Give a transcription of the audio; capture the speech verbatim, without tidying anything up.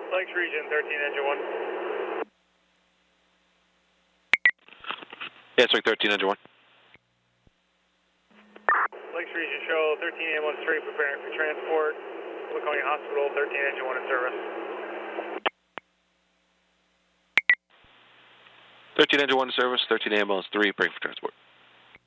Lakes Region, thirteen engine one. Yeah, it's like thirteen engine one. Lakes Region, show thirteen ambulance three preparing for transport. Laconia Hospital, thirteen engine one in service. thirteen engine one in service, thirteen ambulance three preparing for transport.